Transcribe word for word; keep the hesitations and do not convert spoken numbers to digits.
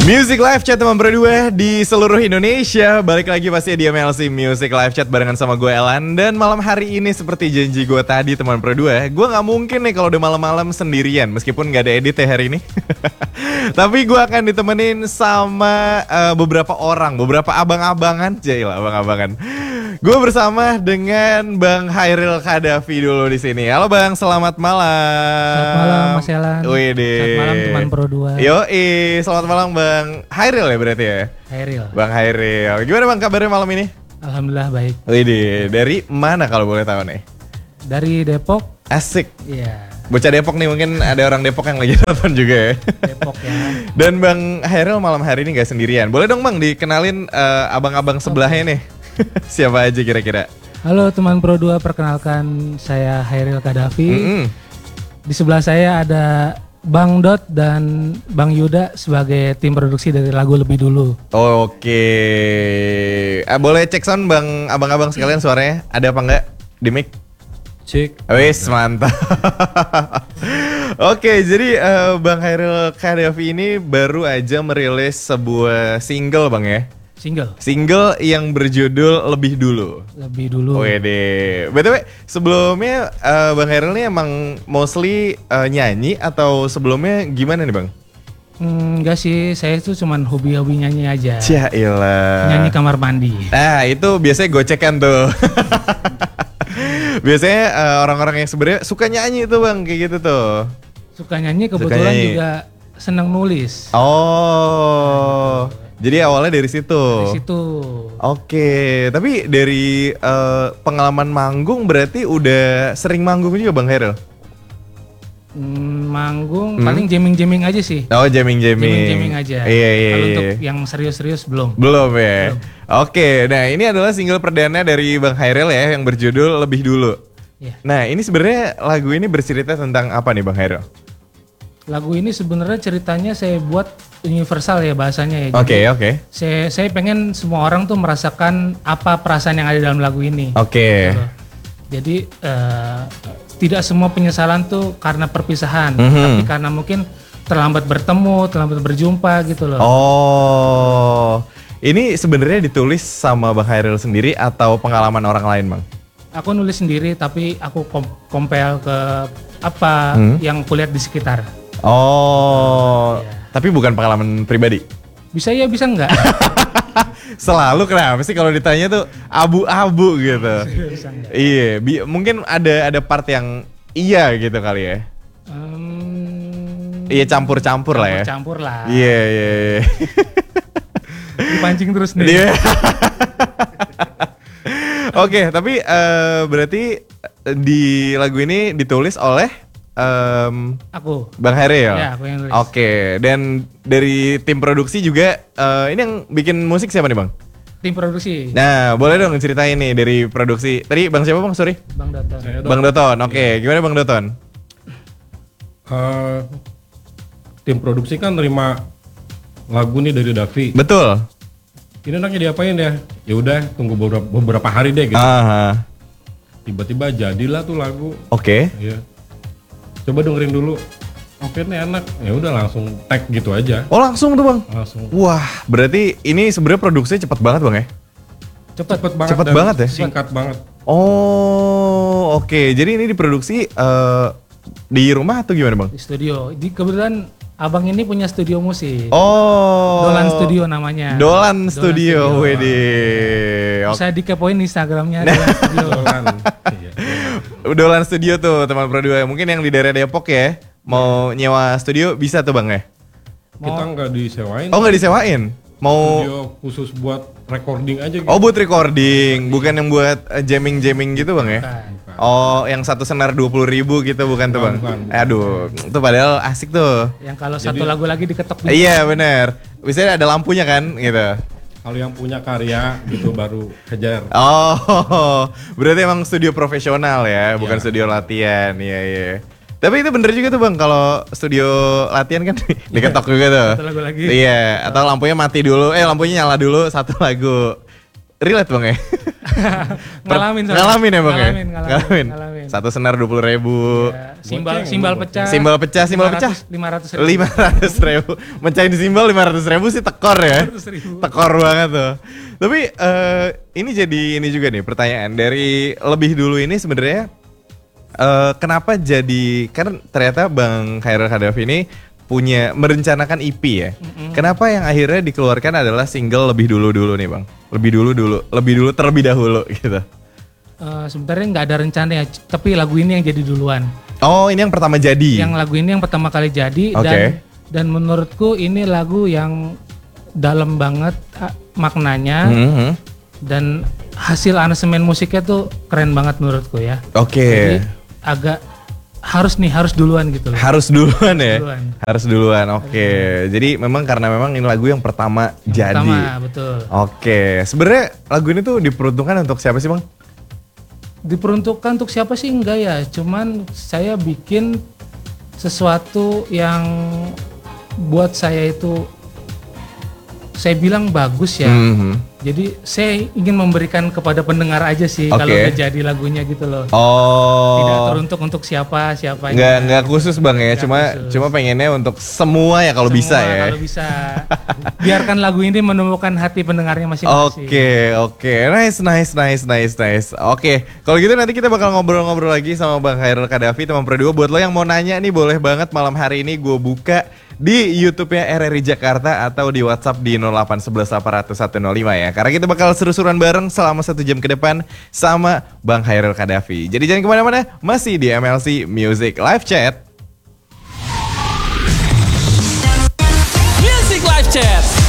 Music Live Chat teman berdua di seluruh Indonesia. Balik lagi pasti di M L C Music Live Chat barengan sama gue Elan. Dan malam hari ini seperti janji gue tadi teman berdua, gue gak mungkin nih kalau udah malam-malam sendirian. Meskipun gak ada edit ya hari ini. Tapi gue akan ditemenin sama uh, beberapa orang, beberapa abang-abangan. Jailah abang-abangan. Gue bersama dengan Bang Hairil Kadafi dulu di sini. Halo Bang, selamat malam. Selamat malam Mas Elan. Widih. Selamat malam teman Pro dua. Yoi, selamat malam Bang Hairil ya berarti ya? Hairil. Bang Hairil. Gimana Bang kabarnya malam ini? Alhamdulillah baik. Widih, dari mana kalau boleh tahu nih? Dari Depok. Asik. Iya. Bocah Depok nih, mungkin ada orang Depok yang lagi nonton juga ya. Depok ya. Dan Bang Hairil malam hari ini gak sendirian. Boleh dong Bang dikenalin uh, abang-abang sebelahnya nih. Siapa aja kira-kira? Halo teman Pro dua, perkenalkan saya Hairil Kadafi. Mm-hmm. Di sebelah saya ada Bang Dot dan Bang Yuda sebagai tim produksi dari lagu Lebih Dulu. Oke. Ah, boleh cek sound Bang, abang-abang sekalian suaranya ada apa enggak di mic? Cek. Wis mantap. Oke, jadi uh, Bang Hairil Kadafi ini baru aja merilis sebuah single Bang ya? Single. Single yang berjudul Lebih Dulu. Lebih Dulu. Wede. B T W sebelumnya uh, Bang Hairil ini emang mostly uh, nyanyi atau sebelumnya gimana nih Bang? Hmm, enggak sih, saya itu cuman hobi-hobi nyanyi aja. Cailah. Nyanyi kamar mandi. Nah itu biasanya gocekan tuh. Biasanya uh, orang-orang yang sebenarnya suka nyanyi tuh Bang, kayak gitu tuh. Suka nyanyi, kebetulan suka nyanyi. juga seneng nulis. Oh. Jadi awalnya dari situ. Dari situ. Oke, tapi dari uh, pengalaman manggung berarti udah sering manggung juga Bang Hairil? Hmm, manggung hmm? paling jamming-jamming aja sih. Oh, jamming-jamming. Jamming-jamming aja. Iya, iya. Kalau iya. untuk yang serius-serius belum. Belum ya. Belum. Oke, nah ini adalah single perdana dari Bang Hairil ya yang berjudul Lebih Dulu. Iya. Nah, ini sebenarnya lagu ini bercerita tentang apa nih Bang Hairil? Lagu ini sebenarnya ceritanya saya buat universal ya bahasanya ya. Oke, okay, oke. Okay. Saya saya pengen semua orang tuh merasakan apa perasaan yang ada dalam lagu ini. Oke. Okay. Gitu. Jadi uh, tidak semua penyesalan tuh karena perpisahan, mm-hmm. tapi karena mungkin terlambat bertemu, terlambat berjumpa gitu loh. Oh, ini sebenarnya ditulis sama Bang Hairil sendiri atau pengalaman orang lain Bang? Aku nulis sendiri tapi aku kom- compare ke apa hmm? yang kulihat di sekitar. Oh, ya. Tapi bukan pengalaman pribadi? Bisa ya, bisa enggak? Selalu kenapa sih kalau ditanya tuh abu-abu gitu? Bisa enggak? Iya, bi- mungkin ada ada part yang iya gitu kali ya? Um, iya campur-campur lah ya? Campur lah. Iya, iya, iya. Dipancing terus nih. Iya. Oke, tapi uh, berarti di lagu ini ditulis oleh Um, aku Bang Hairil. Ya, aku yang nulis. Oke, okay. Dan dari tim produksi juga uh, ini yang bikin musik siapa nih Bang? Tim produksi. Nah, boleh dong ceritain nih dari produksi. Tadi Bang siapa Bang? Sorry. Bang Doton. Bang Doton. Oke, okay. Gimana Bang Doton? Uh, tim produksi kan nerima lagu nih dari Davi. Betul. Ini enaknya diapain ya? Ya udah tunggu beberapa, beberapa hari deh gitu. Aha. Tiba-tiba jadilah tuh lagu. Oke. Okay. Iya. Coba dengerin dulu. Oke nih enak. Ya udah langsung tag gitu aja. Oh langsung tuh Bang. Langsung. Wah, berarti ini sebenarnya produksinya cepat banget Bang ya? Cepet, cepet banget. Cepet dan banget ya? Singkat banget. Oh, oke. Okay. Jadi ini diproduksi uh, di rumah atau gimana Bang? Di studio. Di kebetulan abang ini punya studio musik. Oh. Dolan Studio namanya. Dolan, Dolan Studio. Wede. Bisa dikepoin Instagramnya Dolan Studio. Dolan. Iya. Dolan Studio tuh teman Pro dua. Mungkin yang di daerah Depok ya. Mau nyewa studio bisa tuh Bang ya? Kita nggak disewain. Oh nggak disewain? Mau studio khusus buat recording aja gitu. Oh buat recording, bukan yang buat uh, jamming-jamming gitu Bang ya? Bukan. Oh yang satu senar dua puluh ribu gitu bukan, bukan tuh Bang? Bukan, bukan. Aduh, itu padahal asik tuh. Yang kalau Jadi, satu lagu lagi diketok. Iya bener. Biasanya ada lampunya kan gitu. Kalau yang punya karya gitu baru kejar. Oh, berarti emang studio profesional ya, bukan ya. studio latihan. Iya, iya. Tapi itu bener juga tuh Bang, kalau studio latihan kan diketok juga tuh. Satu lagu lagi. Iya, atau lampunya mati dulu, eh lampunya nyala dulu satu lagu. relate bang ya? Ngalamin soalnya. Ngalamin ya bang ya? Ngalamin, ngalamin, ngalamin. Satu senar dua puluh ribu. Ya, simbal, Goceng, simbal goceng. pecah. Simbal pecah, simbal pecah. lima ratus ribu. Lima ratus ribu. Mencahin simbal lima ratus ribu sih tekor ya. lima ratus ribu. Tekor banget tuh. Tapi eh, ini jadi ini juga nih pertanyaan dari lebih dulu ini sebenarnya eh, kenapa jadi kan ternyata Bang Khairul Khadafi ini punya merencanakan E P ya. Mm-mm. Kenapa yang akhirnya dikeluarkan adalah single lebih dulu dulu nih bang? Lebih dulu dulu, lebih dulu terlebih dahulu gitu. Eh, sebenarnya nggak ada rencana ya, c- tapi lagu ini yang jadi duluan. Oh ini yang pertama jadi. Yang lagu ini yang pertama kali jadi Oke. dan dan menurutku ini lagu yang dalam banget ah, maknanya Mhm. dan hasil aransemen musiknya tuh keren banget menurutku ya. Oke. Jadi agak harus nih harus duluan gitu loh. Harus duluan ya. Duluan. Harus duluan. Oke. Jadi memang karena memang ini lagu yang pertama jadi. Pertama, betul. Oke. Sebenarnya lagu ini tuh diperuntukkan untuk siapa sih bang? Diperuntukkan untuk siapa sih enggak ya, cuman saya bikin sesuatu yang buat saya itu saya bilang bagus ya. Mhm. Jadi saya ingin memberikan kepada pendengar aja sih Oke. kalau udah jadi lagunya gitu loh. Oh. Tidak teruntuk untuk siapa siapanya. Nggak nggak khusus bang ya, Nggak cuma khusus. cuma pengennya untuk semua ya kalau Semua bisa ya. Kalau bisa. Biarkan lagu ini menemukan hati pendengarnya masing-masing. Oke oke, nice nice nice nice nice. Oke, kalau gitu nanti kita bakal ngobrol-ngobrol lagi sama Bang Khairul Khadafi teman Pro dua. Buat lo yang mau nanya nih boleh banget malam hari ini gue buka di YouTube-nya R R I Jakarta atau di WhatsApp di nol delapan satu satu delapan nol satu nol lima ya. Karena kita bakal seru-seruan bareng selama satu jam ke depan sama Bang Khairul Khadafi. Jadi jangan kemana-mana, masih di M L C Music Live Chat. Music Live Chat.